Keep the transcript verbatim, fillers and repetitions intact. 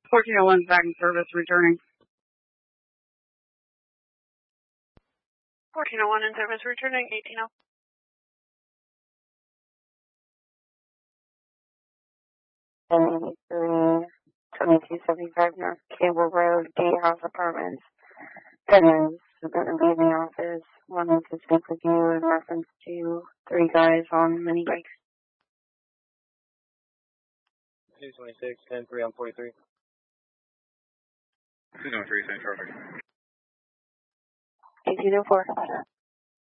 fourteen oh one back in service, returning. fourteen oh one in service, returning, eighteen oh. eighty-three, twenty-two seventy-five North Cable Road, Gatehouse Apartments. Dennis is going to be in the office, wanting to speak with you in reference to three guys on mini bikes. two twenty-six, ten three on forty-three. two twenty-three, same traffic. eighteen oh four.